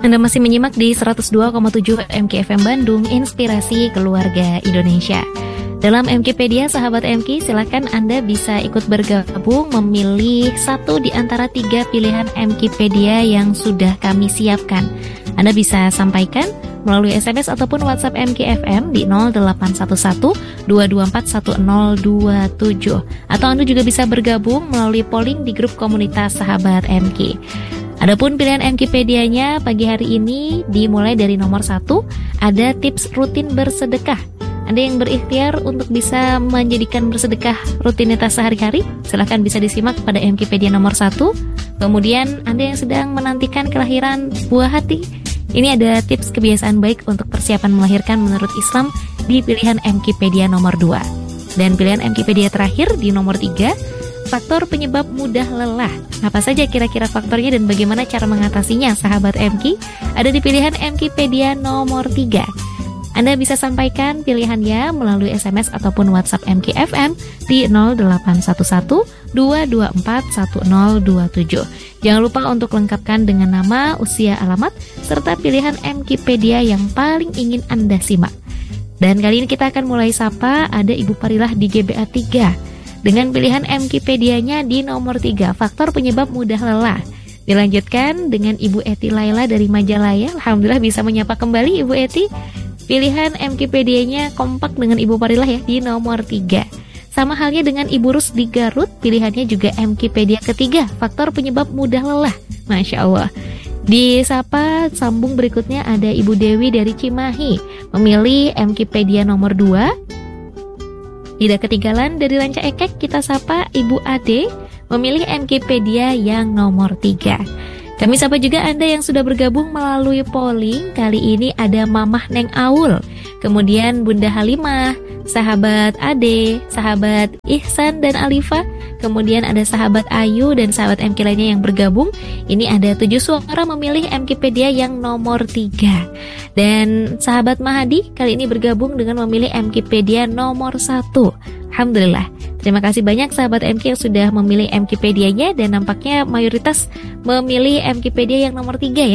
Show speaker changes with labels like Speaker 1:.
Speaker 1: Anda masih menyimak di 102,7 MKFM Bandung, Inspirasi Keluarga Indonesia. Dalam MKpedia, sahabat MK, silakan Anda bisa ikut bergabung memilih satu di antara 3 pilihan MKpedia yang sudah kami siapkan. Anda bisa sampaikan melalui SMS ataupun WhatsApp MKFM di 0811 224 1027. Atau Anda juga bisa bergabung melalui polling di grup komunitas sahabat MK. Adapun pilihan MKpedia-nya pagi hari ini dimulai dari nomor 1, ada tips rutin bersedekah. Anda yang berikhtiar untuk bisa menjadikan bersedekah rutinitas sehari-hari, silakan bisa disimak pada MKpedia nomor 1. Kemudian Anda yang sedang menantikan kelahiran buah hati, ini ada tips kebiasaan baik untuk persiapan melahirkan menurut Islam di pilihan MKpedia nomor 2. Dan pilihan MKpedia terakhir di nomor 3, faktor penyebab mudah lelah. Apa saja kira-kira faktornya dan bagaimana cara mengatasinya, sahabat MK? Ada di pilihan MKpedia nomor 3. Anda bisa sampaikan pilihannya melalui SMS ataupun WhatsApp MKFM di 0811 224 1027. Jangan lupa untuk lengkapkan dengan nama, usia, alamat, serta pilihan MKpedia yang paling ingin Anda simak. Dan kali ini kita akan mulai sapa, ada Ibu Parilah di GBA 3. Dengan pilihan MKpedia-nya di nomor 3, faktor penyebab mudah lelah. Dilanjutkan dengan Ibu Eti Laila dari Majalaya. Alhamdulillah bisa menyapa kembali Ibu Eti. Pilihan MKpedia-nya kompak dengan Ibu Parilah ya di nomor 3. Sama halnya dengan Ibu Rus di Garut, pilihannya juga MKpedia ketiga, faktor penyebab mudah lelah. Masya Allah. Di sapa sambung berikutnya ada Ibu Dewi dari Cimahi, memilih MKpedia nomor 2. Tidak ketinggalan dari Ranca Ekek, kita sapa Ibu Ade, memilih MKpedia yang nomor 3. Kami sapa juga Anda yang sudah bergabung melalui polling. Kali ini ada Mamah Neng Aul, kemudian Bunda Halimah, sahabat Ade, sahabat Ihsan dan Alifa, kemudian ada sahabat Ayu dan sahabat MK lainnya yang bergabung. Ini ada 7 suara memilih MKpedia yang nomor 3. Dan sahabat Mahadi kali ini bergabung dengan memilih MKpedia nomor 1. Alhamdulillah. Terima kasih banyak sahabat MK yang sudah memilih MKpedia-nya, dan nampaknya mayoritas memilih MKpedia yang nomor 3 ya.